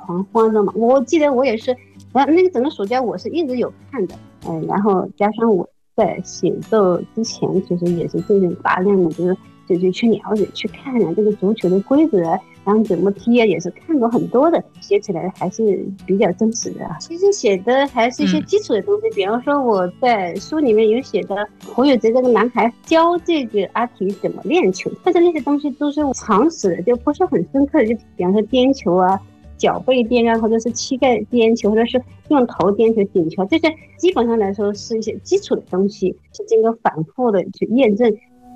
狂欢的嘛。我记得我也是，然后那个整个暑假我是一直有看的，然后加上我在写作之前，其实也是进行大量的就是去了解、去看这个足球的规则，然后怎么踢也是看过很多的，写起来还是比较真实的。其实写的还是一些基础的东西，比方说我在书里面有写的胡有泽这个男孩教这个阿提怎么练球，但是那些东西都是常识的，就不是很深刻的，就比方说颠球啊、脚背颠啊，或者是膝盖颠球，或者是用头颠球、顶球，这些基本上来说是一些基础的东西，是经过反复的去验证。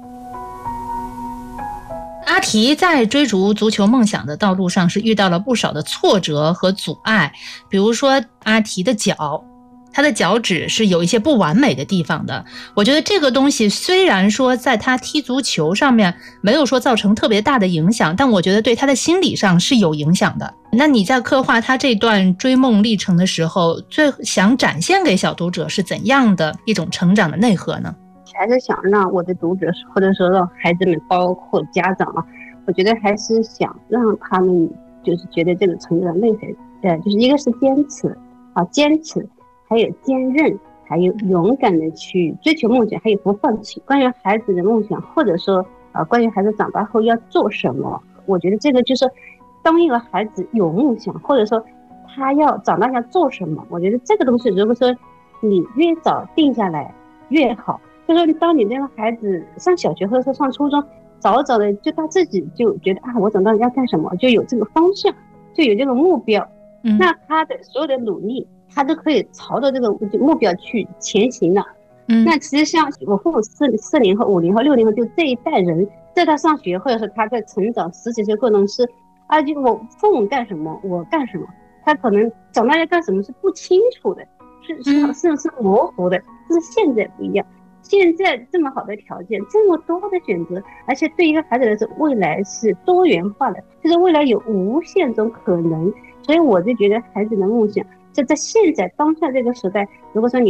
阿提在追逐足球梦想的道路上是遇到了不少的挫折和阻碍，比如说阿提的脚，他的脚趾是有一些不完美的地方的。我觉得这个东西虽然说在他踢足球上面没有说造成特别大的影响，但我觉得对他的心理上是有影响的。那你在刻画他这段追梦历程的时候，最想展现给小读者是怎样的一种成长的内核呢？ 还是想让我的读者，或者说让孩子们，包括家长我觉得还是想让他们就是觉得这个成长内核，就是一个是坚持，还有坚韧，还有勇敢的去追求梦想，还有不放弃。关于孩子的梦想，或者说关于孩子长大后要做什么，我觉得这个就是当一个孩子有梦想，或者说他要长大要做什么，我觉得这个东西如果说你越早定下来越好。就是当你这个孩子上小学或者说上初中，早早的就他自己就觉得我长大要干什么，就有这个方向，就有这个目标，那他的所有的努力他都可以朝着这个目标去前行了。那其实像我父母40后、50后、60后就这一代人，在他上学或者是他在成长十几岁过程是就我父母干什么我干什么，他可能长大要干什么是不清楚的，是模糊的。但是现在不一样，现在这么好的条件，这么多的选择，而且对一个孩子来说，未来是多元化的，就是未来有无限种可能。所以我就觉得孩子的梦想，在现在当下这个时代，如果说你